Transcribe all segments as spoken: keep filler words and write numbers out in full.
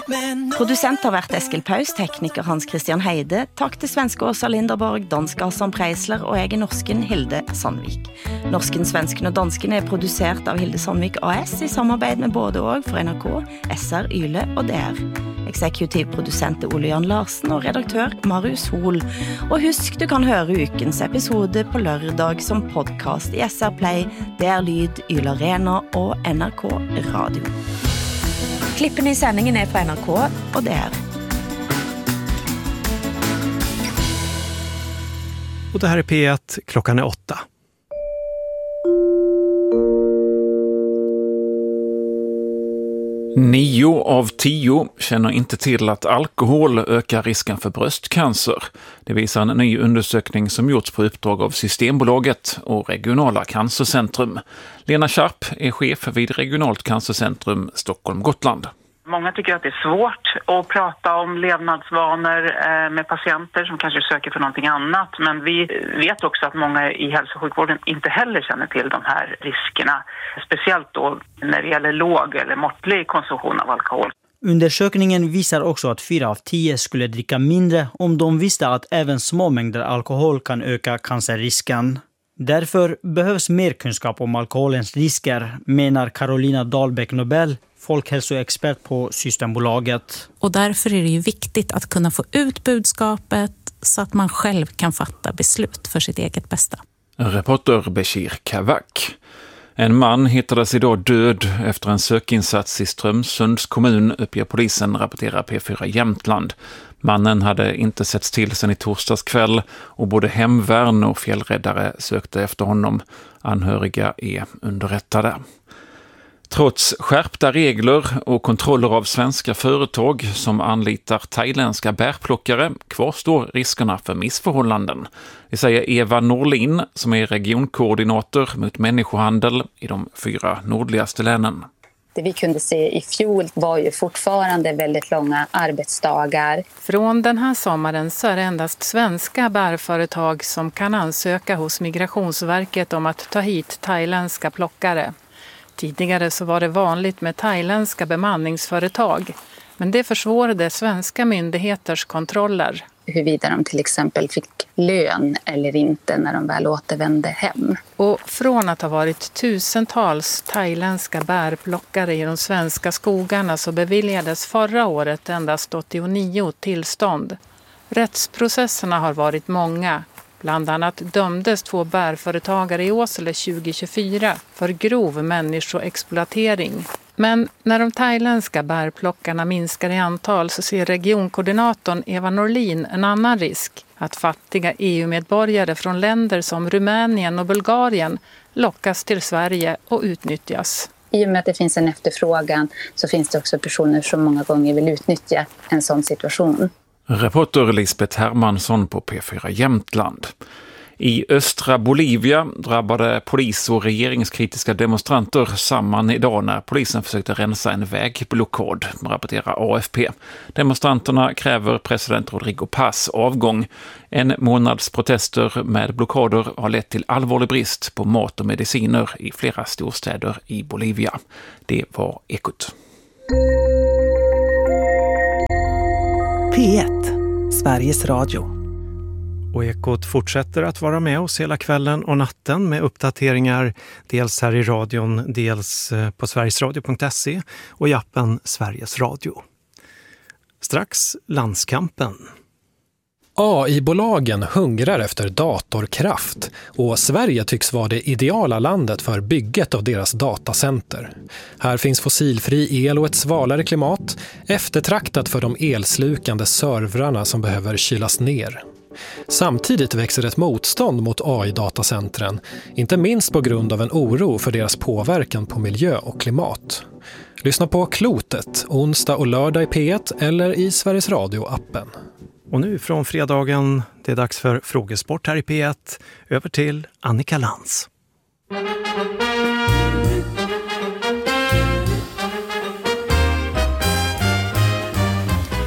Producent har vært Eskil Paus, tekniker Hans Christian Heide, takk til svenske Åsa Linderborg, dansk Hassan Preisler og jeg er norsken Hilde Sandvik. Norsken, svensken og dansken er produsert av Hilde Sandvik A S i samarbeid med både og for N R K, S R, Yle og D R. Eksekutiv produsent er Ole Jan Larsen og redaktør Marius Hol. Og husk, du kan høre ukens episode på lørdag som podcast i S R Play, D R Lyd, Yle Arena og N R K Radio. Klippen i sändningen är på N R K och det är. Och det här är P ett, klockan är åtta. Nio av tio känner inte till att alkohol ökar risken för bröstcancer. Det visar en ny undersökning som gjorts på uppdrag av Systembolaget och regionala cancercentrum. Lena Sharp är chef vid regionalt cancercentrum Stockholm-Gotland. Många tycker att det är svårt att prata om levnadsvanor med patienter som kanske söker för någonting annat. Men vi vet också att många i hälso- och sjukvården inte heller känner till de här riskerna. Speciellt då när det gäller låg eller måttlig konsumtion av alkohol. Undersökningen visar också att fyra av tio skulle dricka mindre om de visste att även små mängder alkohol kan öka cancerrisken. Därför behövs mer kunskap om alkoholens risker, menar Carolina Dahlbäck Nobel, folkhälsoexpert på Systembolaget. Och därför är det ju viktigt att kunna få ut budskapet så att man själv kan fatta beslut för sitt eget bästa. Reporter Bashir Kavak. En man hittades idag död efter en sökinsats i Strömsunds kommun, uppger polisen, rapporterar P fyra Jämtland. Mannen hade inte setts till sedan i torsdags kväll och både hemvärn och fjällräddare sökte efter honom. Anhöriga är underrättade. Trots skärpta regler och kontroller av svenska företag som anlitar thailändska bärplockare kvarstår riskerna för missförhållanden. Det säger Eva Norlin som är regionkoordinator mot människohandel i de fyra nordligaste länen. Det vi kunde se i fjol var ju fortfarande väldigt långa arbetsdagar. Från den här sommaren så är det endast svenska bärföretag som kan ansöka hos Migrationsverket om att ta hit thailändska plockare. Tidigare så var det vanligt med thailändska bemanningsföretag, men det försvårade svenska myndigheters kontroller. Huruvida de till exempel fick lön eller inte när de väl återvände hem. Och från att ha varit tusentals thailändska bärplockare i de svenska skogarna så beviljades förra året endast åttionio tillstånd. Rättsprocesserna har varit många. Bland annat dömdes två bärföretagare i Åsele tjugo tjugofyra för grov människoexploatering. Men när de thailändska bärplockarna minskar i antal så ser regionkoordinatorn Eva Norlin en annan risk. Att fattiga E U-medborgare från länder som Rumänien och Bulgarien lockas till Sverige och utnyttjas. I och med att det finns en efterfrågan så finns det också personer som många gånger vill utnyttja en sån situation. Reporter Lisbeth Hermansson på P fyra Jämtland. I östra Bolivia drabbade polis och regeringskritiska demonstranter samman idag när polisen försökte rensa en vägblockad, rapporterar A F P. Demonstranterna kräver president Rodrigo Paz avgång. En månads protester med blockader har lett till allvarlig brist på mat och mediciner i flera storstäder i Bolivia. Det var Ekot. P ett, Sveriges Radio. Och Ekot fortsätter att vara med oss hela kvällen och natten med uppdateringar dels här i radion, dels på sverigesradio punkt se och i appen Sveriges Radio. Strax landskampen. A I-bolagen hungrar efter datorkraft och Sverige tycks vara det ideala landet för bygget av deras datacenter. Här finns fossilfri el och ett svalare klimat, eftertraktat för de elslukande servrarna som behöver kylas ner. Samtidigt växer ett motstånd mot A I-datacentren, inte minst på grund av en oro för deras påverkan på miljö och klimat. Lyssna på Klotet, onsdag och lördag i P ett eller i Sveriges Radio-appen. Och nu från fredagen, det är dags för frågesport här i P ett. Över till Annika Lantz. Hej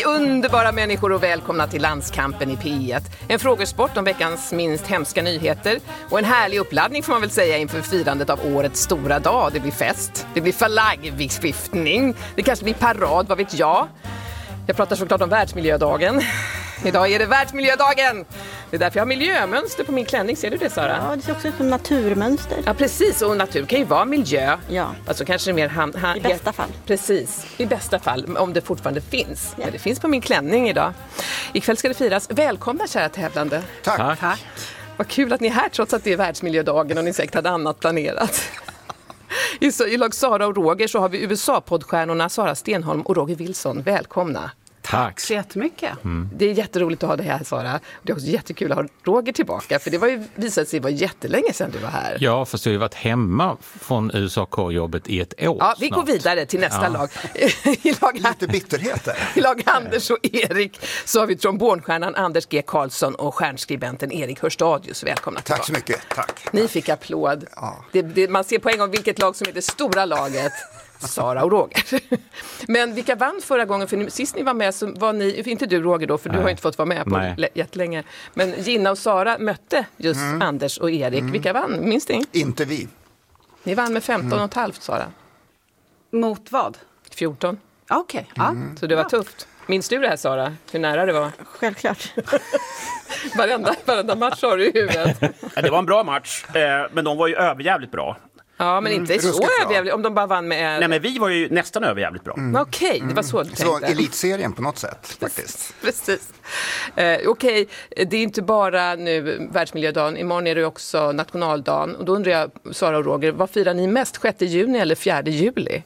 Hej underbara människor och välkomna till Landskampen i P ett. En frågesport om veckans minst hemska nyheter och en härlig uppladdning får man väl säga inför firandet av årets stora dag. Det blir fest, det blir flaggviftning, det kanske blir parad, vad vet jag. Jag pratar såklart om världsmiljödagen. Idag är det världsmiljödagen. Det är därför jag har miljömönster på min klänning. Ser du det, Sara? Ja, det ser också ut som naturmönster. Ja, precis. Och natur kan ju vara miljö. Ja. Alltså kanske det mer ham- ha- I bästa fall. Precis. I bästa fall, om det fortfarande finns. Ja. Men det finns på min klänning idag. Ikväll ska det firas. Välkomna, kära tävlande. Tack. Tack. Vad kul att ni är här trots att det är världsmiljödagen och ni säkert hade annat planerat. I, så, I lag Sara och Roger så har vi U S A-poddstjärnorna Sara Stenholm och Roger Wilson. Välkomna. Tack så jättemycket. Mm. Det är jätteroligt att ha dig här, Sara. Det är också jättekul att ha Roger tillbaka. För det var ju visat sig vara jättelänge sedan du var här. Ja, fast du har ju varit hemma från U S A-korrjobbet i ett år. Ja, vi snart. går vidare till nästa Ja. lag. I lag. Lite bitterhet där. I lag Anders och Erik så har vi trombonstjärnan Anders G. Karlsson och stjärnskribenten Erik Hörstadius. Välkomna tillbaka. Tack så mycket. Tack. Ni fick applåd. Ja. Det, det, man ser poäng om vilket lag som är det stora laget. Sara och Roger. Men vilka vann förra gången? För sist ni var med så var ni, inte du Roger då, för du Nej. har inte fått vara med på Nej. jättelänge. Men Gina och Sara mötte just Mm. Anders och Erik. Mm. Vilka vann? Minns ni? Inte vi. Ni vann med femton och ett halvt, Sara. Mot vad? fjorton. Okej, okay. Mm. ja. Så det var tufft. Minns du det här, Sara? Hur nära det var? Självklart. varenda, varenda match har du i huvudet. Ja, det var en bra match, eh, men de var ju överjävligt bra. Ja, men inte Mm, så överjävligt om de bara vann med... Nej, men vi var ju nästan överjävligt bra. Mm. Okej, okay, det var så du tänkte. Så elitserien på något sätt, faktiskt. Precis. Eh, Okej, okay. Det är inte bara nu världsmiljödagen. Imorgon är det också nationaldagen. Och då undrar jag, Sara och Roger, vad firar ni mest? sjätte juni eller fjärde juli?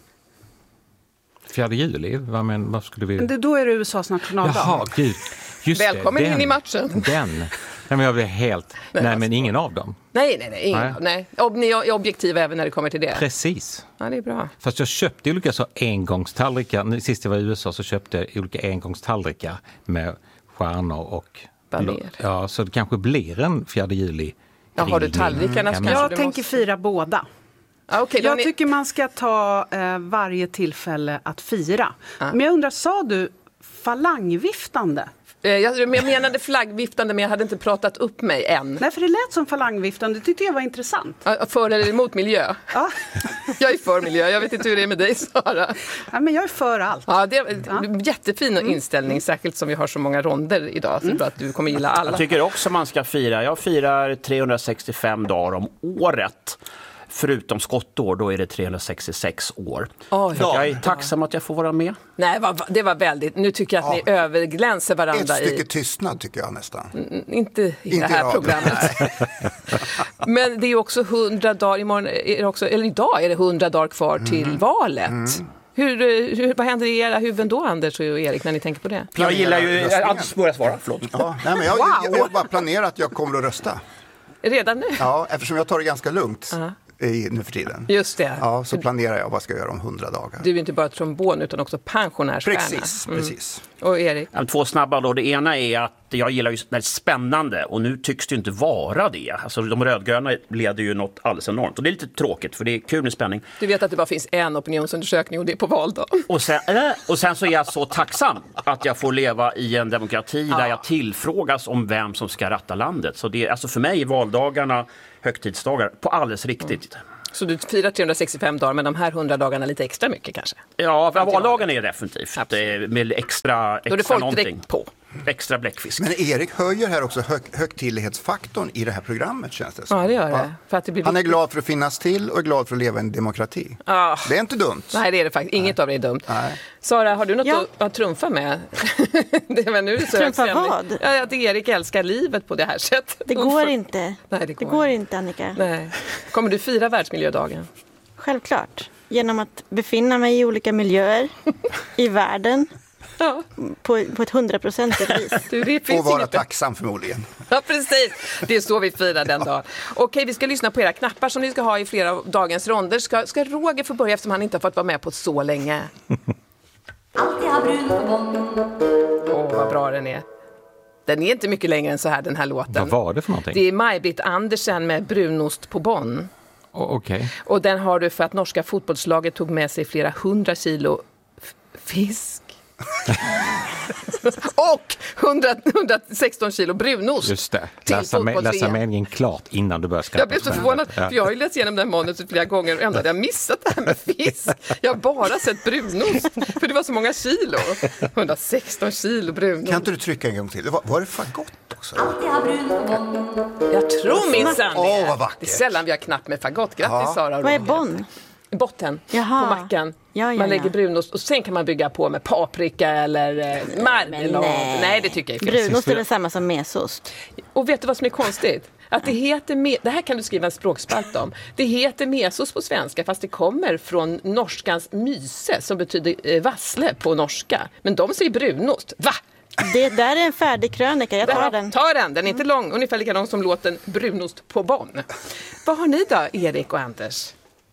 Fjärde juli? Vad, men, vad skulle vi... Det, då är det U S As nationaldag. Jaha, gud. Just Välkommen det, den, in i matchen. Den. Nej, men jag blir helt... Nej, nej men ingen av dem. Nej, nej, nej. Ingen, nej. nej. Ob- ni är objektiva även när det kommer till det. Precis. Ja, det är bra. Fast jag köpte olika så engångstallrikar. Sist jag var i U S A så köpte jag olika engångstallrikar med stjärnor och... Baner. Ja, så det kanske blir en fjärde juli. Ja, har du tallrikarna så mm. kanske Jag du tänker måste... fira båda. Ah, okay, jag ni... tycker man ska ta eh, varje tillfälle att fira. Ah. Men jag undrar, sa du falangviftande? Jag menade flaggviftande, men jag hade inte pratat upp mig än. Nej, för det lät som falangviftande. Det tyckte jag var intressant. För eller emot miljö? Ja. Jag är för miljö. Jag vet inte hur det är med dig, Sara. Ja, men jag är för allt. Ja, det är en jättefin inställning, särskilt som vi har så många ronder idag. Så mm. att du kommer gilla alla. Jag tycker också man ska fira. Jag firar trehundrasextiofem dagar om året. Förutom skottår, då är det trehundrasextiosex år. Oh, ja. Jag är tacksam att jag får vara med. Nej, det var väldigt... Nu tycker jag att ja. ni överglänser varandra. Ett stycke i... tystnad tycker jag nästan. Mm, inte i inte det här jag, programmet. Men det är också hundra dagar, imorgon är det också, eller idag är det hundra dagar kvar mm. till valet. Mm. Hur, hur, vad händer i era huvuden då, Anders och Erik, när ni tänker på det? Jag gillar ju... Anders börjar svara, förlåt. Ja, nej, men jag, wow. jag, jag bara planerar att jag kommer att rösta. Redan nu? Ja, eftersom jag tar det ganska lugnt. Uh-huh. I, nu för tiden. Just det. Ja, så planerar jag vad ska jag göra om hundra dagar. Du är inte bara trombon utan också pensionärsstjärna. Precis, mm. precis. Och Erik? Två snabba då. Det ena är att jag gillar ju när det är spännande och nu tycks det inte vara det. Alltså de rödgröna leder ju något alldeles enormt och det är lite tråkigt för det är kul med spänning. Du vet att det bara finns en opinionsundersökning och det är på valdag. Och sen, och sen så är jag så tacksam att jag får leva i en demokrati ja. där jag tillfrågas om vem som ska ratta landet. Så det är alltså för mig är valdagarna högtidsdagar på alldeles riktigt. Mm. Så du firar trehundrasextiofem dagar, men de här hundra dagarna lite extra mycket kanske? Ja, valdagen är definitivt. Absolut. Med extra, extra Då är det folk någonting. Direkt på. Extra bläckfisk. Men Erik höjer här också hög, högtidlighetsfaktorn i det här programmet, känns det som. Ja, det gör det. Ja. För att det blir Han är glad för att finnas till och är glad för att leva i en demokrati. Ah. Det är inte dumt. Nej, det är det faktiskt. Inget Nej. av det är dumt. Nej. Sara, har du något ja. att, att trumfa med? det var nu så trumfa vad? Ja, att Erik älskar livet på det här sättet. Det går inte. Nej, det går, det går inte, Annika. Nej. Kommer du fira världsmiljödagen? Självklart. Genom att befinna mig i olika miljöer i världen. Ja. På, på ett hundraprocentigt vis. Du, det och vara tacksam förmodligen. Ja, precis. Det är så vi firar den dagen. Okej, vi ska lyssna på era knappar som ni ska ha i flera av dagens ronder. Ska, ska Roger få börja eftersom han inte har fått vara med på så länge? Alltid har brun på Åh, oh, vad bra den är. Den är inte mycket längre än så här, den här låten. Vad var det för någonting? Det är Maj-Britt Andersen med Brunost på Bonn. Oh, okay. Och den har du för att norska fotbollslaget tog med sig flera hundra kilo f- fisk. Och hundra, hundrasexton kilo brunost. Just det. Läsa, med, läsa meningen klart innan du börjar skratta. Jag blev så förvånad, för jag har ju läst igenom den manuset flera gånger och ändå hade jag missat det här med fisk. Jag har bara sett brunost, för det var så många kilo. hundrasexton kilo brunost. Kan inte du trycka en gång till? Var, var det fagott också? Jag tror minsann det. Åh, vad vackert. Det är sällan vi har knapp med fagott. Grattis Ja. Sara och Vad är Roger. bonn? Botten Jaha. på mackan. Ja, ja, Man lägger ja. brunost och sen kan man bygga på med paprika eller eh, marmelad. Nej. nej, det tycker jag är fel. Brunost är väl samma som mesost. Och vet du vad som är konstigt? Att det heter, me- det här kan du skriva en språkspalt om. Det heter mesos på svenska fast det kommer från norskans myse som betyder eh, vassle på norska. Men de säger brunost. Va? Det där är en färdig krönika, jag tar Ja, den. Ta den, den är inte lång, ungefär lika lång som låten Brunost på Bonn. Vad har ni då, Erik och Anders?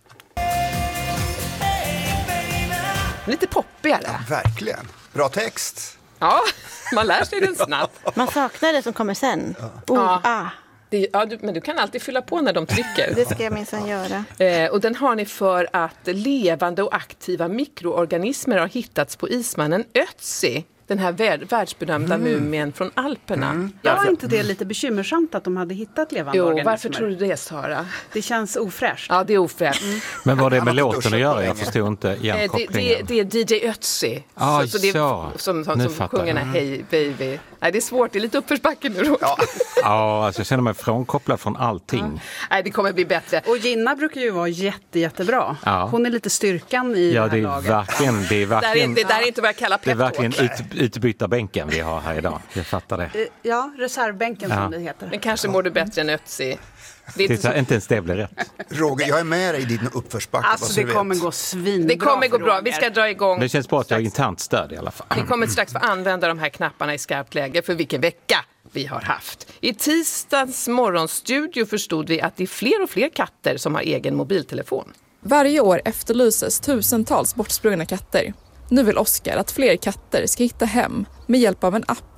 Lite poppigare. Ja, verkligen. Bra text. Ja, man lär sig den snabbt. Man saknar det som kommer sen. Oh, Ja. ah. Det, ja, du, men du kan alltid fylla på när de trycker. Det ska jag minsann göra. Eh, och den har ni för att levande och aktiva mikroorganismer har hittats på ismannen Ötzi. Den här värld, världsberömda mm. mumien från Alperna. Mm. Ja, var inte det lite bekymmersamt att de hade hittat levande jo, organismer? Varför tror du det, Sara? Det känns ofräscht. Ja, det är ofräscht. Mm. Men vad det med låten att göra? Jag förstår inte Eh, det, igenkopplingen. det, det är D J Ötzi. Ah, så, så det är så. som, som, Nu som fattar sjunger jag. Hey baby. Nej, det är svårt, det är lite uppförsbacke nu. Ja. Ja, alltså jag känner mig frånkopplad från allting. Nej, det kommer bli bättre. Och Gina brukar ju vara jätte, jättebra. Ja. Hon är lite styrkan i Ja, det här det är laget. verkligen, det är verkligen, Det där är, det där är inte vad jag kallar det är peptalk. verkligen ut, utbytarbänken vi har här idag. Jag fattar det. Eh, Ja, reservbänken Ja. som det heter. Men kanske mår du bättre än Ötzi. Det är Det inte är så... inte ens det blir rätt. Roger, jag är med dig i din uppförsbacke. Alltså vad det du vet. kommer gå svinbra. Det kommer gå för bra. Roger. Vi ska dra igång. Det känns bra att jag har internt stöd i alla fall. Vi kommer strax få använda de här knapparna i skarpt läge för vilken vecka vi har haft. I tisdags morgonstudio förstod vi att det är fler och fler katter som har egen mobiltelefon. Varje år efterlyses tusentals bortsprungna katter. Nu vill Oscar att fler katter ska hitta hem med hjälp av en app.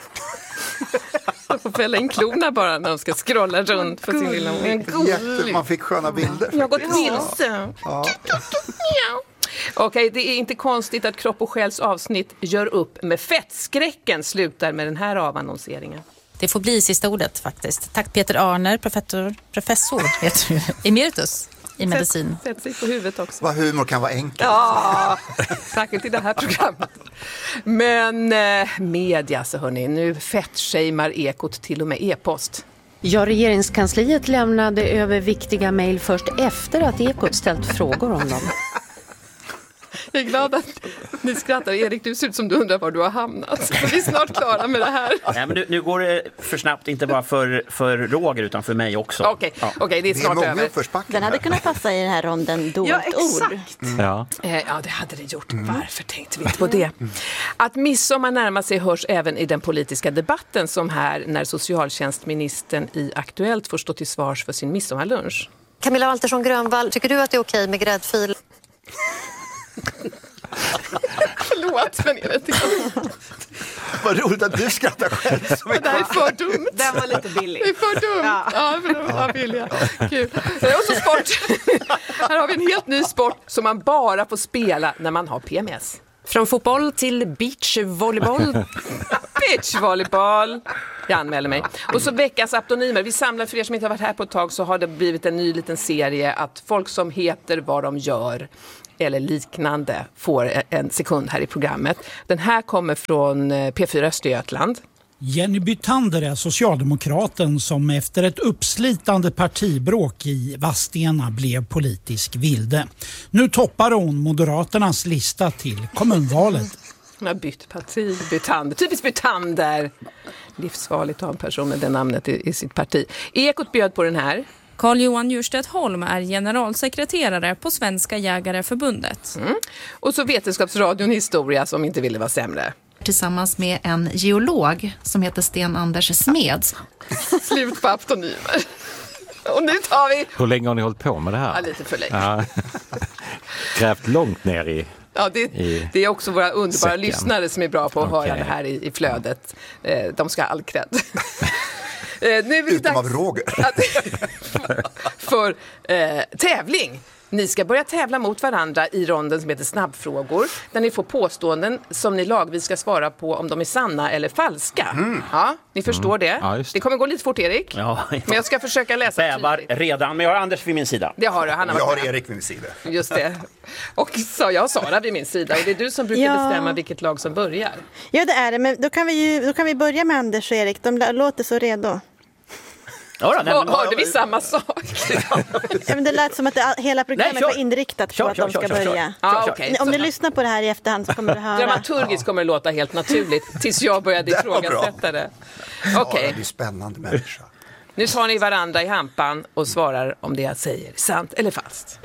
De får fälla in klorna bara när de ska scrolla runt på sin lilla Jätte, man fick sköna bilder. Jag har gått vilse. Ja. Okej, det är inte konstigt att Kropp och själs avsnitt Gör upp med fettskräcken slutar med den här avannonseringen. Det får bli sista ordet faktiskt. Tack Peter Arner, professor, professor heter du, emeritus i medicin. Sätt, sätt sig på huvudet också. Vad humor kan vara enkelt. Ja, särskilt i det här programmet. Men eh, media så hörni, nu fettshamear Ekot till och med e-post. Ja, regeringskansliet lämnade över viktiga mejl först efter att Ekot ställt frågor om dem. Jag är glad att ni skrattar. Erik, du ser ut som du undrar var du har hamnat. Vi är snart klara med det här. Nej, men nu, nu går det för snabbt, inte bara för, för Roger utan för mig också. Okej, ja. okay, det är snart över. Den hade kunnat passa i den här ronden dolt Ja, ord. exakt. Mm. Ja. Eh, ja, det hade det gjort. Varför tänkte vi inte på det? Att midsommar närmar sig hörs även i den politiska debatten som här när socialtjänstministern i Aktuellt får stå till svars för sin midsommarlunch. Camilla Waltersson Grönvall, tycker du att det är okej med gräddfil? Förlåt, men är det inte Vad roligt att du skrattar själv. Så det här är för dumt. Den var lite billig. Det är för dumt. Ja, ja för de var billiga. Kul. Och så sport. Här har vi en helt ny sport som man bara får spela när man har P M S. Från fotboll till beachvolleyboll. Beachvolleyboll. Jag anmäler mig. Och så veckans aptonymer. Vi samlar, för er som inte har varit här på ett tag så har det blivit en ny liten serie att folk som heter vad de gör eller liknande får en sekund här i programmet. Den här kommer från P fyra Östergötland. Jenny Bytander är socialdemokraten som efter ett uppslitande partibråk i Vadstena blev politisk vilde. Nu toppar hon Moderaternas lista till kommunvalet. Hon har bytt parti, Bytander. Typiskt Bytander. Livsfarligt att ha en person med det namnet i, i sitt parti. Ekot bjöd på den här. Carl-Johan Djurstedt Holm är generalsekreterare på Svenska Jägareförbundet. Mm. Och så Vetenskapsradion Historia som inte ville vara sämre. Tillsammans med en geolog som heter Sten Anders Smeds. Slut på aptonymer. Och nu tar vi... Hur länge har ni hållit på med det här? Ja, lite för länge. Ja. Grävt långt ner i... Ja, det, i det är också våra underbara säcken. lyssnare som är bra på att Okay. höra det här i, i flödet. Eh, de ska ha all cred. eh, nu är det Utom dags av Roger. att, för eh, tävling. Ni ska börja tävla mot varandra i ronden som heter snabbfrågor, där ni får påståenden som ni lagvis ska svara på om de är sanna eller falska. Mm. Ja, ni förstår mm. det. Ja, det kommer gå lite fort, Erik. Ja, ja. Men jag ska försöka läsa Bävar tydligt. Redan, men jag har Anders vid min sida. Det har du, han har Jag har med. Erik vid min sida. Just det. Och så jag har Sara vid min sida, och det är du som brukar ja. bestämma vilket lag som börjar. Ja, det är det, men då kan vi, ju, då kan vi börja med Anders och Erik. De låter så redo. Ja, då, nej, men, hörde vi samma sak? Ja, men det lät som att det, hela programmet nej, var inriktat kör, på att kör, de ska kör, börja. Kör, ah, kör, okay. Om du lyssnar på det här i efterhand så kommer du höra. Dramaturgiskt kommer det låta helt naturligt tills jag började ifrågasätta det. Okej. Okay. Det är spännande människa. Nu tar ni varandra i hampan och svarar om det jag säger är sant eller falskt.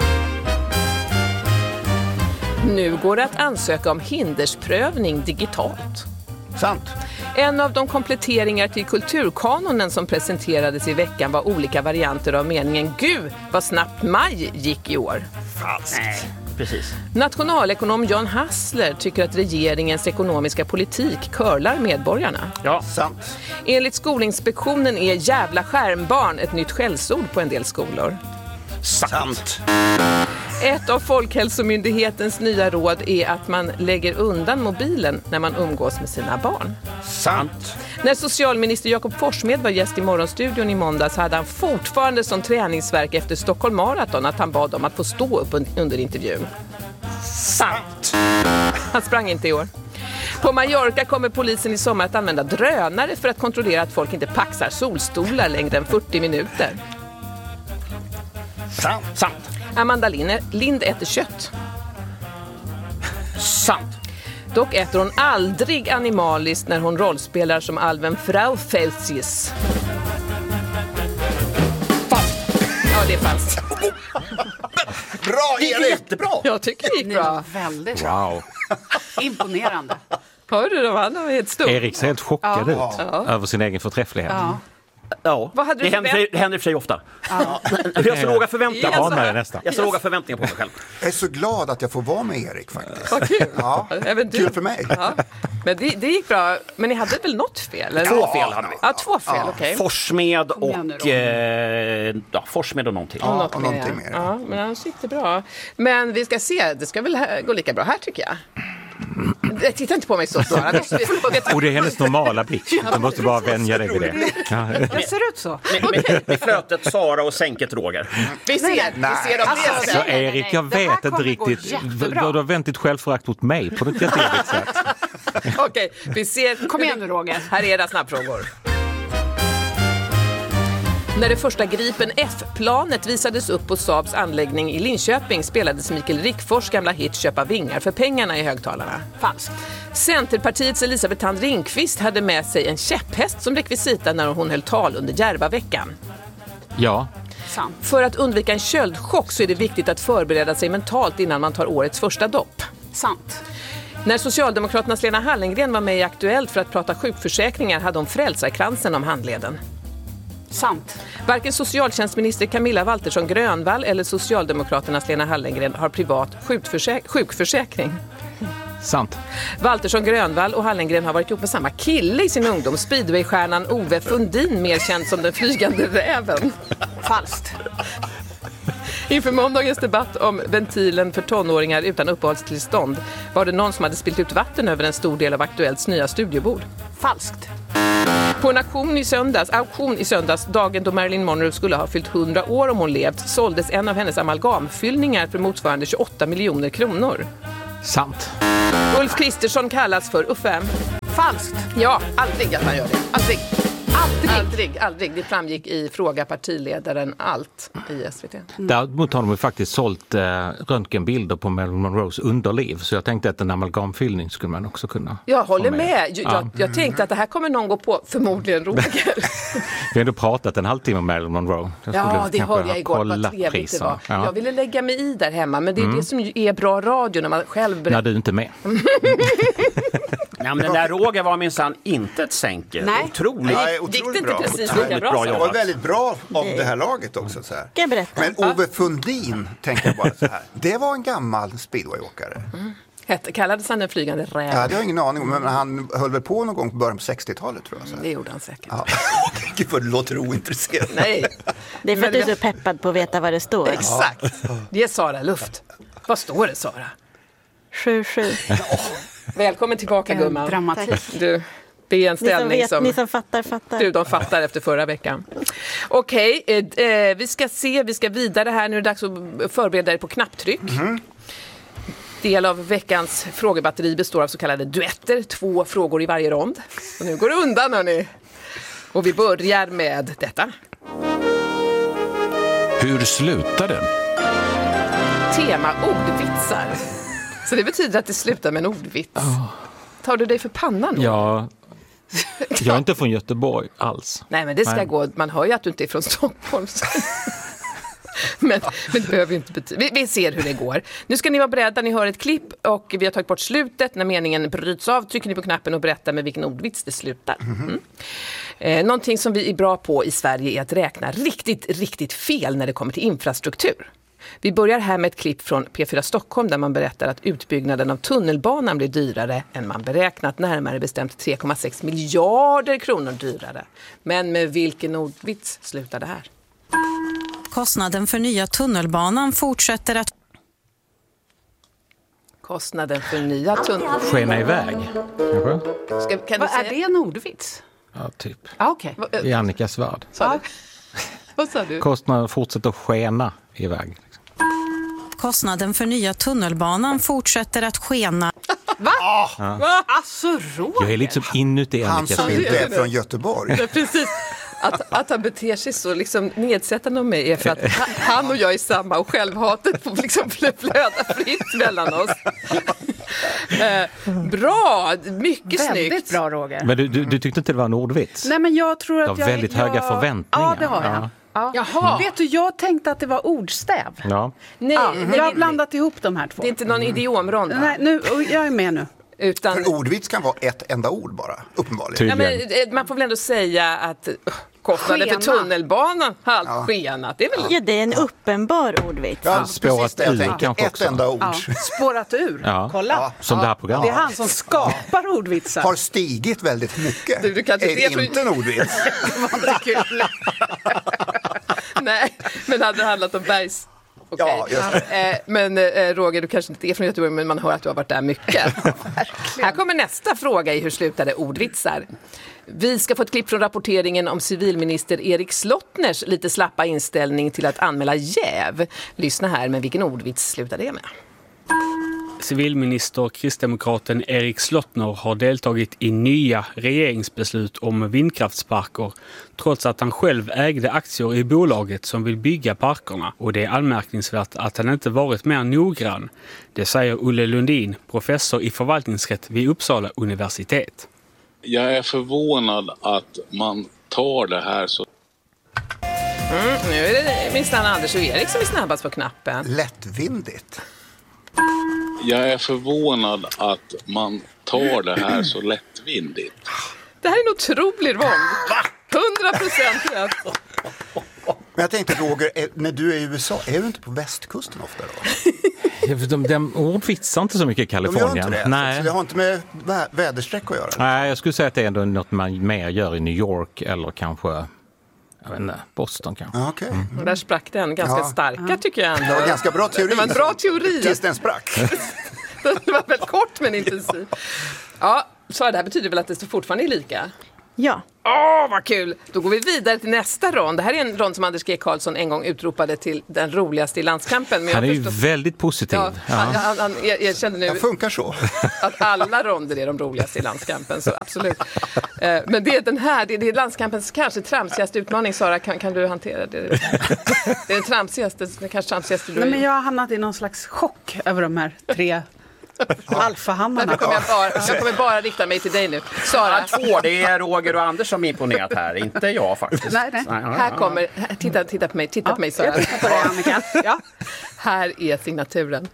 Nu går det att ansöka om hindersprövning digitalt. Sant. En av de kompletteringar till kulturkanonen som presenterades i veckan var olika varianter av meningen Gud, vad snabbt maj gick i år. Falskt. Nej, precis. Nationalekonom John Hassler tycker att regeringens ekonomiska politik curlar medborgarna. Ja, sant. Enligt Skolinspektionen är jävla skärmbarn ett nytt skällsord på en del skolor. Sant. Ett av Folkhälsomyndighetens nya råd är att man lägger undan mobilen när man umgås med sina barn. Sant. När socialminister Jakob Forssmed var gäst i Morgonstudion i måndags hade han fortfarande som träningsverk efter Stockholm Marathon att han bad om att få stå upp under intervjun. Sant. Han sprang inte i år. På Mallorca kommer polisen i sommar att använda drönare för att kontrollera att folk inte paxar solstolar längre än fyrtio minuter. Sant. Sant. Amanda Lind äter kött. Sant. Dock äter hon aldrig animaliskt när hon rollspelar som alven Frau Felsius. Falskt. Ja, det är falskt. Bra, det gick jättebra. Jag tycker det gick bra. Väldigt bra. Wow. Imponerande. Hör du då? Han var helt stor. Erik ser helt chockad ja. ut ja. över sin egen förträfflighet. Ja. Ja, Vad hade du det, händer, det händer för sig ofta. Ja. Jag har så låga förväntningar. Jag anar det nästan. Jag har så låga förväntningar på mig själv. Jag är så glad att jag får vara med Erik faktiskt. Vad kul. Ja, Även du. kul för mig. Ja. Men det, det gick bra. Men ni hade väl något fel? Eller? Två fel hade vi. Ja, två fel, Ja. okej. Okay. Forsmed och... Eh, ja, Forsmed och någonting. Ja, något och någonting mer. Ja, men annars gick det bra. Men vi ska se, det ska väl gå lika bra här tycker jag. Titta inte på mig så, Sara. Och det är hennes normala blick. Du måste bara vänja dig vid det. Ja. Det ser ut så. Med, med, med flötet Sara och sänket Roger. Vi ser, vi ser dem. Alltså, Så Erik, jag vet inte riktigt. Du har vänt ditt självförakt mot mig på ett jättejobbigt sätt. Okej, vi ser. Kom igen nu, Roger. Här är era snabbfrågor. När det första Gripen F-planet visades upp på Saabs anläggning i Linköping spelades Mikael Rickfors gamla hit Köpa vingar för pengarna i högtalarna. Falskt. Centerpartiets Elisabeth Thand Ringqvist hade med sig en käpphäst som rekvisita när hon höll tal under Järvaveckan. Ja. Sant. För att undvika en köldchock så är det viktigt att förbereda sig mentalt innan man tar årets första dopp. Sant. När Socialdemokraternas Lena Hallengren var med i Aktuellt för att prata sjukförsäkringar hade hon frälsarkransen om handleden. Sant. Varken socialtjänstminister Camilla Waltersson Grönvall eller Socialdemokraternas Lena Hallengren har privat sjukförsäk- sjukförsäkring. Sant. Waltersson Grönvall och Hallengren har varit ihop med samma kille i sin ungdom, speedwaystjärnan Ove Fundin, mer känd som den flygande räven. Falskt. Inför måndagens debatt om ventilen för tonåringar utan uppehållstillstånd var det någon som hade spillt ut vatten över en stor del av Aktuellts nya studiobord. Falskt. På en auktion i söndags, auktion i söndags, dagen då Marilyn Monroe skulle ha fyllt hundra år om hon levt, såldes en av hennes amalgamfyllningar för motsvarande tjugoåtta miljoner kronor. Sant. Ulf Kristersson kallas för Uffe. Falskt. Ja, aldrig att han gör det. Aldrig. Aldrig. Aldrig, aldrig. Det framgick i Fråga partiledaren allt i S V T. Mm. Däremot har de faktiskt sålt eh, röntgenbilder på Marilyn Monroes underliv. Så jag tänkte att en amalgamfyllning skulle man också kunna. Jag håller med. med. Jag, Ja. jag tänkte att det här kommer någon gå på, förmodligen Roger. Vi har ändå pratat en halvtimme om Marilyn Monroe. Jag Ja, det kanske hörde jag ha igår. Vad kollat trevligt det priser. var. Ja. Jag ville lägga mig i där hemma, men det är Mm. det som ju är bra radio när man själv berättar. När du inte är med. Nej, men den där Roger var minsann inte ett sänke. Nej. Otroligt. Nej, Gick det otroligt inte bra. precis Otroligt lika bra? bra så? Det jobbat. var väldigt bra av det här laget också. Så här. Ska jag berätta? Men Ove Fundin, tänker jag bara så här. Det var en gammal speedwayåkare. Hette, kallades han den flygande räv? Ja, det har jag ingen aning om, men han höll väl på någon gång på början på sextiotalet tror jag. Så här. Det gjorde han säkert. Ja. Gud vad det låter ointresserad. Nej, Det är för att du är så peppad på att veta vad det står. Exakt. Ge Sara luft. Vad står det, Sara? sju sju. Välkommen tillbaka, gumman. Dramatik. Du, det är en ställning ni som, vet, som... Ni som fattar, fattar. Du, de fattar efter förra veckan. Okej, okay, eh, vi ska se, vi ska vidare här. Nu är det dags att förbereda dig på knapptryck. Mm. Del av veckans frågebatteri består av så kallade duetter. Två frågor i varje rond. Och nu går det undan, hörni. Och vi börjar med detta. Hur slutar det? Tema ordvitsar. Så det betyder att det slutar med en ordvits. Oh. Tar du dig för pannan? Ja, jag är inte från Göteborg alls. Nej, men det ska Nej. gå. Man hör ju att du inte är från Stockholm. men, men det behöver inte betyda. Vi, vi ser hur det går. Nu ska ni vara beredda. Ni hör ett klipp och vi har tagit bort slutet. När meningen bryts av trycker ni på knappen och berättar med vilken ordvits det slutar. Mm. Eh, någonting som vi är bra på i Sverige är att räkna riktigt, riktigt fel när det kommer till infrastruktur. Vi börjar här med ett klipp från P fyra Stockholm där man berättar att utbyggnaden av tunnelbanan blir dyrare än man beräknat, närmare bestämt tre komma sex miljarder kronor dyrare. Men med vilken ordvits slutar det här? Kostnaden för nya tunnelbanan fortsätter att... Kostnaden för nya tunnelbanan... Skena iväg. Ska, kan Vad du säga... är det en ordvits? Ja, typ. Ah, okej. I Annikas värld. Sa Vad sa du? Kostnaden fortsätter att skena iväg. Kostnaden för nya tunnelbanan fortsätter att skena. Va? Ja. Va? Alltså, Roger. Jag är liksom inuti Han Annikas som värld. inte är från Göteborg. Ja, precis. Att, att han beter sig så liksom nedsättande om mig är för att han och jag är samma och självhatet får liksom flöda fritt mellan oss. Eh, bra, mycket Väldigt snyggt. bra, Roger. Men du, du, du tyckte inte det var en ordvits? Nej, men jag tror Du att har jag... väldigt jag... höga förväntningar. Ja, det har jag. Ja. Ja. Jaha. Vet du, jag tänkte att det var ordstäv. Ja. Nej, Ja, nej, jag har nej, blandat ihop de här två. Det är inte någon idiomrond, va? Nej, nu, jag är med nu. Utan... För ordvits kan vara ett enda ord bara, uppenbarligen. Ja, men, eh, man får väl ändå säga att uh, kostnaden för Skena. tunnelbanan har allt Ja. skenat. Det är väl... Ja, det är en uppenbar ordvits. Ja, Spårat precis det jag ur tänkte. kanske Ett också. enda ord. Ja. Spårat ur. Ja. Kolla. Ja. Som det här programmet. Det är han som skapar ordvitsar. Har stigit väldigt mycket. Du, du kanske är inte är inte en ordvits. Det var inte kul. Nej, men hade det handlat om bergs... Okay. Ja, just det. Eh, men eh, Roger, du kanske inte är från Göteborg, men man hör att du har varit där mycket. Här kommer nästa fråga i hur slutade ordvitsar. Vi ska få ett klipp från rapporteringen om civilminister Erik Slottners lite slappa inställning till att anmäla jäv. Lyssna här, men vilken ordvits slutar det med? Civilminister kristdemokraten Erik Slottner har deltagit i nya regeringsbeslut om vindkraftsparker trots att han själv ägde aktier i bolaget som vill bygga parkerna. Och det är anmärkningsvärt att han inte varit mer noggrann. Det säger Olle Lundin, professor i förvaltningsrätt vid Uppsala universitet. Jag är förvånad att man tar det här så... Mm, nu är det minst Anders och Erik som är snabbast på knappen. Lättvindigt. Jag är förvånad att man tar det här så lättvindigt. Det här är en otrolig rond. hundra procent rätt. Men jag tänkte, Roger, är, när du är i U S A, är du inte på västkusten ofta då? De, de ordvitsar inte så mycket i Kalifornien. De gör inte det? Nej. Så det har inte med vä- väderstreck att göra? Nej, jag skulle säga att det är ändå något man mer gör i New York eller kanske... Jag vet inte, Boston kanske. Okay. Mm. Och där sprack den ganska Ja. starka tycker jag ändå. Det var ganska bra teori. Det var en bra teori. Tills den sprack. Det var väldigt kort men intensiv. Ja, så det här betyder väl att det fortfarande är lika? Ja. Åh, vad kul! Då går vi vidare till nästa rond. Det här är en rond som Anders G. Karlsson en gång utropade till den roligaste i landskampen. Men han är jag ju förstår... väldigt positiv. Ja, Ja. Han, han, han, jag, jag kände nu Det funkar så. att alla ronder är de roligaste i landskampen, så absolut. Eh, men det är den här, det är, det är landskampens kanske tramsigaste utmaning, Sara. Kan, kan du hantera det? Det är den tramsigaste, den kanske tramsigaste du Nej, men jag har hamnat i någon slags chock över de här tre alfahannarna. Därför kommer jag, bara, jag kommer bara rikta mig till dig nu. Sara. Ja, två, det är Roger och Anders som är imponerat här, inte jag faktiskt. Nej, nej. nej, nej Här kommer, titta, titta på mig, titta Ja, på mig Sara. jag tittar på dig, Annika. Ja. Här är signaturen.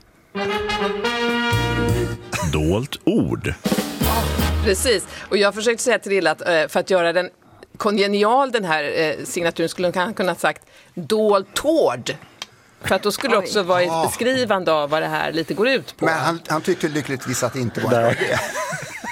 Dolt ord. Precis, och jag försökte säga till Rilla att eh, för att göra den kongenial den här eh, signaturen skulle han kunna ha sagt dolt tård. För att då skulle det också vara ett beskrivande av vad det här lite går ut på. Men han, han tyckte lyckligtvis att det inte var en bra idé.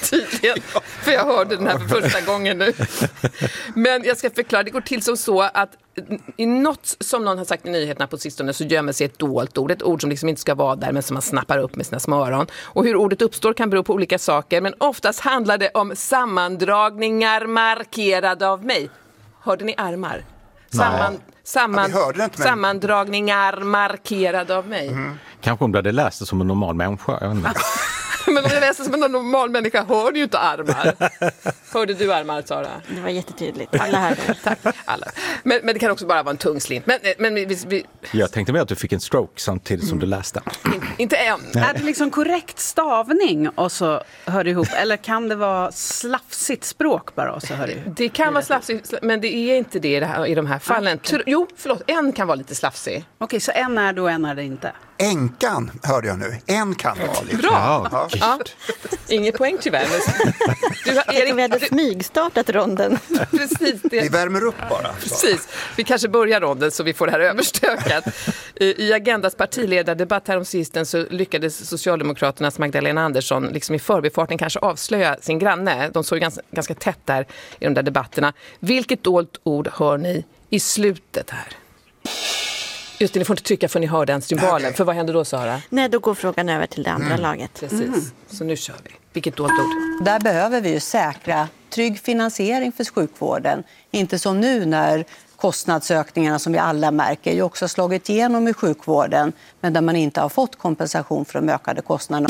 Tydligen, för jag hörde den här för första gången nu. Men jag ska förklara, det går till som så att i något som någon har sagt i nyheterna på sistone så gömmer sig ett dolt ord, ett ord som liksom inte ska vara där men som man snappar upp med sina små öron. Och hur ordet uppstår kan bero på olika saker, men oftast handlar det om sammandragningar markerade av mig. Hörde ni armar? Samman, samman, ja, det inte, men... Sammandragningar markerade av mig. Mm. Kanske om du hade läst det som en normal människa. Jag vet inte. Men om jag läser som en normal människa hör du ju inte armar. Hörde du armar, Sara? Det var jättetydligt. Alla hörde. Tack. Alla. Men, men det kan också bara vara en tung slint. Men, men vi, vi... Jag tänkte mer att du fick en stroke samtidigt som du läste. In, inte än. Nej. Är det liksom korrekt stavning och så hör det ihop? Eller kan det vara slafsigt språk bara och så hör det ihop? Det kan vara slafsigt, men det är inte det i, det här, i de här fallen. Okay. Jo, förlåt. En kan vara lite slafsig. Okej, okay, så en är då, en är det inte. Änkan hörde jag nu. En kan vara lite. Bra! Ja. Ja. Inget poäng tyvärr. Du har, Erik, vi hade smygstartat ronden. Precis det. Vi värmer upp bara. Precis. Vi kanske börjar ronden så vi får det här överstökat. I Agendas partiledardebatt här om sisten så lyckades Socialdemokraternas Magdalena Andersson liksom i förbifarten kanske avslöja sin granne. De såg ganska, ganska tätt där i de där debatterna. Vilket dolt ord hör ni i slutet här? Just det, ni får inte trycka för ni hör den symbolen. Okay. För vad händer då, Sara? Nej, då går frågan över till det andra mm. laget. Precis, mm. så nu kör vi. Vilket dolt ord? Där behöver vi ju säkra trygg finansiering för sjukvården. Inte som nu när kostnadsökningarna som vi alla märker ju också slagit igenom i sjukvården. Men där man inte har fått kompensation för de ökade kostnaderna.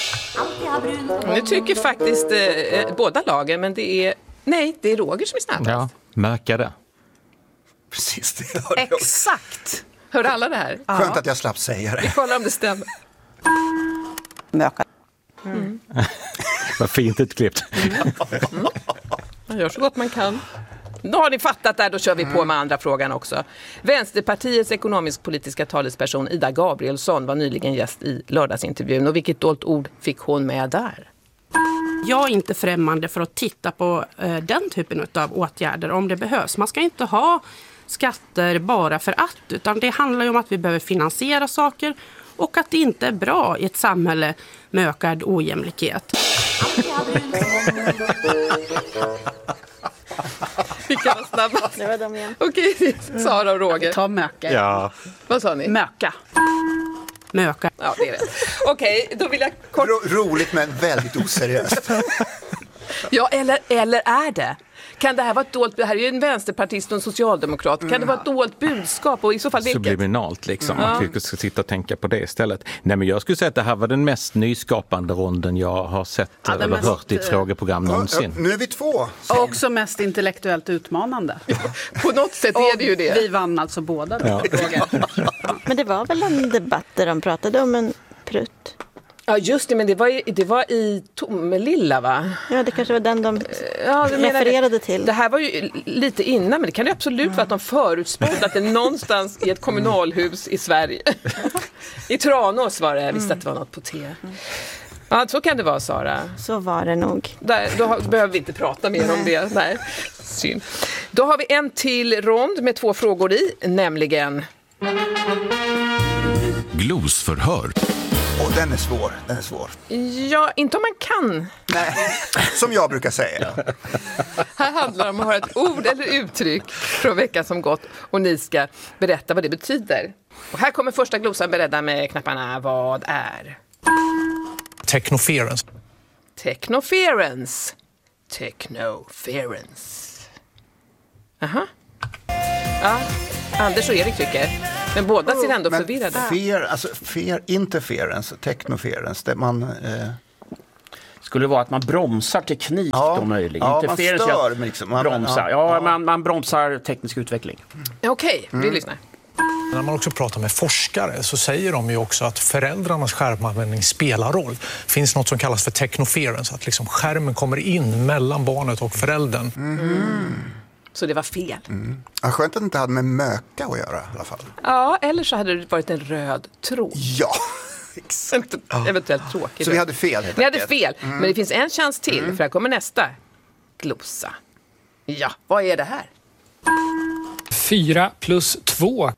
Nu tycker faktiskt eh, båda lagen, men det är... Nej, det är Roger som är snabbast. Ja, märkade. Precis det. Exakt! Hör alla det här? Skönt att jag slapp säga det. Vi kollar om det stämmer. Möka. Mm. Vad fint utklippt. Mm. Mm. Man gör så gott man kan. Då har ni fattat där, då kör vi på med andra frågan också. Vänsterpartiets ekonomisk-politiska talesperson Ida Gabrielsson var nyligen gäst i lördagsintervjun. Och vilket dolt ord fick hon med där? Jag är inte främmande för att titta på eh, den typen av åtgärder om det behövs. Man ska inte ha skatter bara för att, utan det handlar ju om att vi behöver finansiera saker och att det inte är bra i ett samhälle med ökad ojämlikhet. Vilka var snabbast? Det var de igen. Okej, Sara och Roger. Ta möka. Ja. Vad sa ni? Möka. Möka. Ja, det är rätt. Okej, då vill jag kort... Ro- roligt men väldigt oseriöst. Ja, eller, eller är det? Kan det här vara ett dolt... Det här är ju en vänsterpartist och en socialdemokrat. Kan mm. det vara ett dolt budskap? Och i så fall vilket? Subliminalt liksom. Mm. Att vi ska sitta och tänka på det istället. Nej, men jag skulle säga att det här var den mest nyskapande ronden jag har sett ja, eller mest... hört i ett frågeprogram någonsin. Ja, nu är vi två. Och också mest intellektuellt utmanande. Ja, på något sätt är det ju det. Vi vann alltså båda då. Ja. Men det var väl en debatt där de pratade om en prutt? Ja, just det, men det var i, det var i Tomelilla, va? Ja, det kanske var den de ja, refererade till. Det här var ju lite innan, men det kan ju absolut mm. vara att de förutspådde att det någonstans i ett kommunalhus i Sverige. I Tranås var det, jag visste mm. att det var något på T. Mm. Ja, så kan det vara, Sara. Så var det nog. Där, då har, behöver vi inte prata mer om det. Nej, synd. Då har vi en till rond med två frågor i, nämligen... Glosförhör. Och den är svår, den är svår. Ja, inte om man kan. Nej, som jag brukar säga. Här handlar det om att höra ett ord eller uttryck från veckan som gått och ni ska berätta vad det betyder. Och här kommer första glosan beredda med knapparna. Vad är? Technoference. Technoference. Technoference. Aha. Ja, Anders och Erik tycker. Men båda ser ändå men förvirrade. Fear, alltså fear, interference, technoference, det man... Eh... Skulle det vara att man bromsar teknik ja, då möjligen? Ja, interference man stör. Att liksom. man, bromsar. Ja, ja. Man, man bromsar teknisk utveckling. Mm. Okej, okay, vi mm. lyssnar. När man också pratar med forskare så säger de ju också att föräldrarnas skärmanvändning spelar roll. Det finns något som kallas för technoference, att liksom skärmen kommer in mellan barnet och föräldern. Mm. Så det var fel. Mm. Ja, skönt att det inte hade med möka att göra i alla fall. Ja, eller så hade det varit en röd tråd. Ja, exakt. Eventuellt tråkigt. Så vi hade fel helt Vi hade fel, mm. men det finns en chans till mm. för här kommer nästa glosa. Ja, vad är det här? Fyra plus två.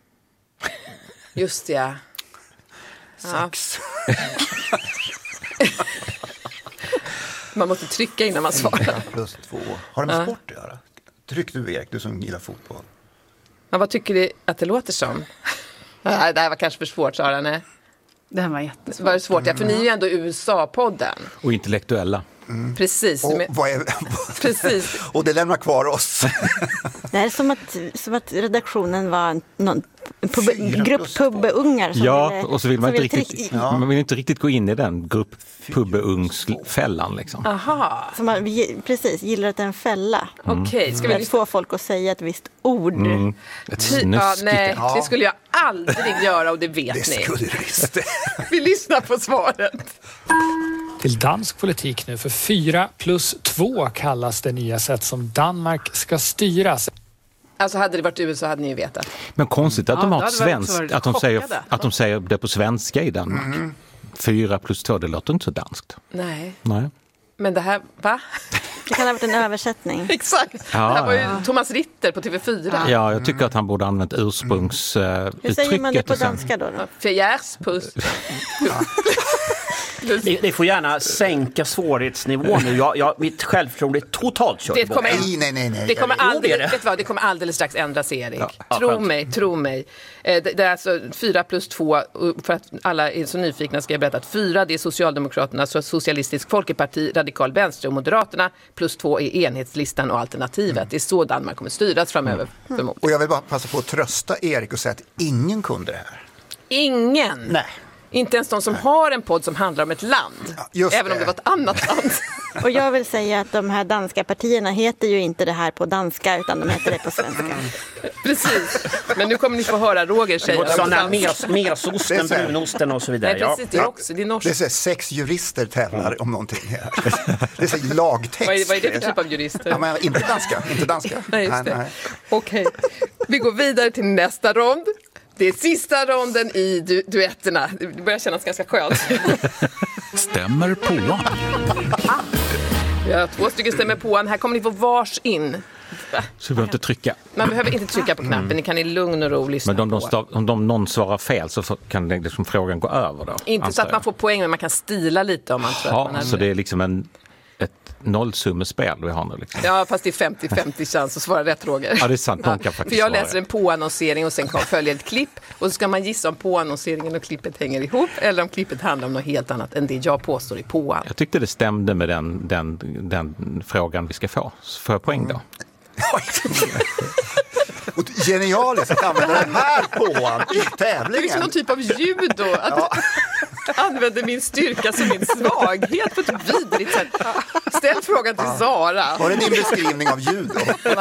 Just ja. Sax. Man måste trycka innan man svarar. fyra plus två. Har det med Ja. sport att göra? Tryck du, Erik, du som gillar fotboll. Ja, vad tycker du att det låter som? Nej, det här var kanske för svårt, Sara. Nej. Det här var jättesvårt. Var det svårt? Ja, för ni är ju ändå U S A-podden. Och intellektuella. Mm. Precis. Och, Men- vad är... Precis. och det lämnar kvar oss. Det är som att, som att redaktionen var någon pub, Fyra grupp plus två. pubbeungar som Ja, ville, och så vill man som inte ville riktigt, trick- man vill inte riktigt gå in i den grupp pubbeungsfällan liksom. Aha. Som man, gi- precis, gillar att det är en fälla. Mm. Okej, ska vi För att lyssna? få folk att säga ett visst ord. Mm. Ett Ty- ja, snuskigt. nej, Ja. det skulle jag aldrig göra och det vet Det ni. skulle du visst. Vi lyssnar på svaret. Till dansk politik nu, för fyra plus två kallas det nya sätt som Danmark ska styras. Alltså hade det varit U S A hade ni ju vetat. Men konstigt att Ja, de har då ett hade vi också svenskt, varit att de, säger, chockade. att de säger det på svenska i Danmark. Mm. Fyra plus två, det låter inte så danskt. Nej, Nej. men det här, va? Det kan ha varit en översättning. Exakt. Ja, det här var ju ja. Thomas Ritter på T V fyra. Ja, jag tycker att han borde använt ursprungsuttrycket. Hur säger man det på och sen- danska då? då? Fjärspuss. Ni, ni får gärna sänka svårighetsnivån nu. Jag, jag, mitt självförtroende är totalt kört. Det kommer, Nej, nej, nej, nej. det kommer, Jo, det är alldeles, det. vet du vad, det kommer alldeles strax ändras, Erik. Ja, ja, tro skönt. mig, tro mig. Eh, Det, det är alltså fyra plus två, och för att alla är så nyfikna ska jag berätta att fyra det är Socialdemokraterna, så Socialistisk Folkeparti, Radikal Venstre och Moderaterna, plus två är Enhetslistan och Alternativet. Det är så Danmark kommer styras framöver, förmodligen. Och jag vill bara passa på att trösta Erik och säga att ingen kunde det här. Ingen! Nej. Inte ens de som har en podd som handlar om ett land. just även om det. det var ett annat land. Och jag vill säga att de här danska partierna heter ju inte det här på danska utan de heter det på svenska. Precis. Men nu kommer ni få höra Roger säga Sådana det. mes, mesosten, Det är så här. brunosten och så vidare. Nej, precis. Det är också, det är norskt. Det är så här, sex jurister tävlar om någonting här. Det är så här lagtext. Vad är, vad är det för typ av jurister? Ja, men inte danska. Inte danska. Nej, just det. Okej. Vi går vidare till nästa rond. Det är sista ronden i du- duetterna. Det börjar kännas ganska skönt. Stämmer på. Vi har två stycken stämmer på. Här kommer ni få vars in. Så vi behöver inte trycka. Man behöver inte trycka på knappen. Ni kan i lugn och ro lyssna Men om, de på. stav, om de, någon svarar fel så får- kan det liksom frågan gå över då? Inte så antar att man jag. får poäng, men man kan stila lite om man tror att man Ja, har... så det är liksom en, ett nollsummespel vi har nu liksom. Ja, fast det är femtio femtio chans att svara rätt, Roger. Ja, det är sant. Någon kan För faktiskt jag svara läser en påannonsering och sen kom- följer ett klipp. Och så ska man gissa om påannonseringen och klippet hänger ihop eller om klippet handlar om något helt annat än det jag påstår i påan. Jag tyckte det stämde med den, den, den frågan vi ska få. Så får jag poäng då? Och genialiskt att använda den här påan i Det är liksom tävlingen. någon typ av judo. Att använder min styrka som min svaghet på ett vidrigt sätt. Ställ frågan till Sara. Var det din beskrivning av judo?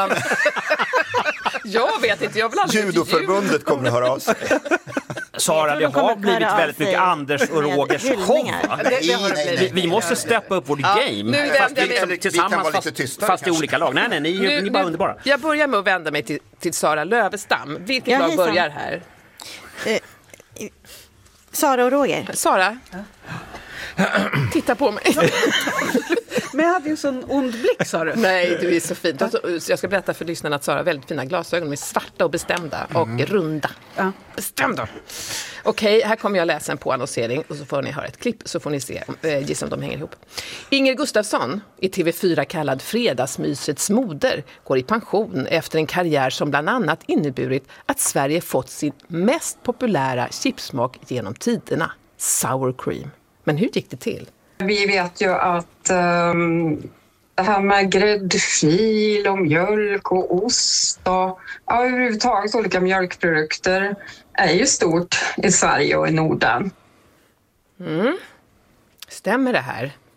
Jag vet inte, jag vill aldrig Judoförbundet kommer att höra av sig. Sara, det Jag tror de har kommer blivit höra av väldigt mycket sig Anders och med Rogers show. hyllningar. va? Det- det har det blivit. Vi, vi måste steppa upp vårt Ja, game. nu vänder fast jag vi, mig. tillsammans, Vi kan vara lite fast, tystare, fast i kanske. olika lag. Nej, nej, ni, Nu- ni är bara nu- underbara. Jag börjar med att vända mig till, till Sara Lövestam. Vilket Ja, lag hejsan. börjar här? Eh, Sara och Roger. Sara? Titta på mig. Men jag hade ju en sån ond blick, sa du. Nej, du är så fin. Så jag ska berätta för lyssnarna att Sara har väldigt fina glasögon. De är svarta och bestämda och runda. Ja. Bestämda. Okej, här kommer jag läsa en påannonsering och så får ni höra ett klipp så får ni se, eh, gissa om de hänger ihop. Inger Gustafsson, i T V fyra kallad Fredagsmysets moder, går i pension efter en karriär som bland annat inneburit att Sverige fått sin mest populära chipsmak genom tiderna, sour cream. Men hur gick det till? Vi vet ju att um, det här med gräddfil och mjölk och ost och ja, överhuvudtaget olika mjölkprodukter är ju stort i Sverige och i Norden. Mm. Stämmer det här?